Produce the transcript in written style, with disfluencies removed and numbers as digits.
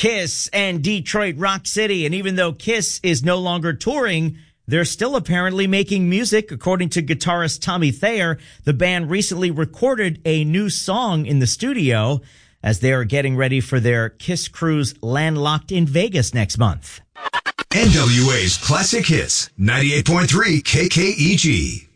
Kiss and Detroit Rock City. And even though Kiss is no longer touring, they're still apparently making music. According to guitarist Tommy Thayer, the band recently recorded a new song in the studio as they are getting ready for their Kiss cruise landlocked in Vegas next month. NWA's Classic Hits, 98.3 KKEG.